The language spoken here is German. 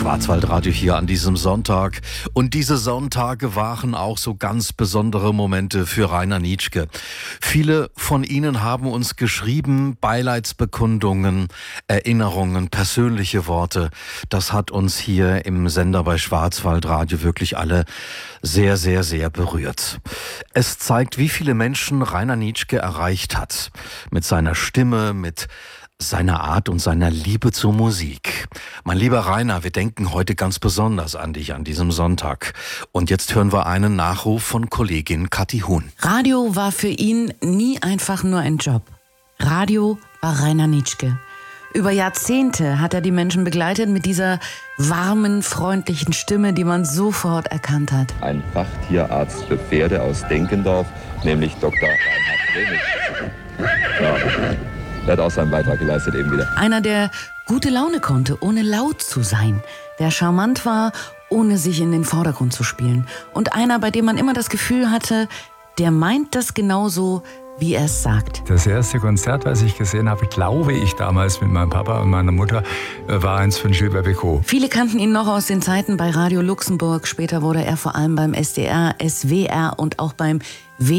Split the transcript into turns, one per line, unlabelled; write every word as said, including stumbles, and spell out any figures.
Schwarzwaldradio hier an diesem Sonntag. Und diese Sonntage waren auch so ganz besondere Momente für Rainer Nitschke. Viele von Ihnen haben uns geschrieben, Beileidsbekundungen, Erinnerungen, persönliche Worte. Das hat uns hier im Sender bei Schwarzwaldradio wirklich alle sehr, sehr, sehr berührt. Es zeigt, wie viele Menschen Rainer Nitschke erreicht hat. Mit seiner Stimme, mit seiner Art und seiner Liebe zur Musik. Mein lieber Rainer, wir denken heute ganz besonders an dich an diesem Sonntag. Und jetzt hören wir einen Nachruf von Kollegin Kathi Huhn.
Radio war für ihn nie einfach nur ein Job. Radio war Rainer Nitschke. Über Jahrzehnte hat er die Menschen begleitet mit dieser warmen, freundlichen Stimme, die man sofort erkannt hat.
Ein Fachtierarzt für Pferde aus Denkendorf, nämlich Doktor Reinhard Bremig. Ja. Er hat auch seinen Beitrag geleistet eben wieder.
Einer, der gute Laune konnte, ohne laut zu sein. Der charmant war, ohne sich in den Vordergrund zu spielen. Und einer, bei dem man immer das Gefühl hatte, der meint das genauso, wie er es sagt.
Das erste Konzert, was ich gesehen habe, glaube ich damals mit meinem Papa und meiner Mutter, war eins von Gilbert Bécaud.
Viele kannten ihn noch aus den Zeiten bei Radio Luxemburg. Später wurde er vor allem beim S D R, S W R und auch beim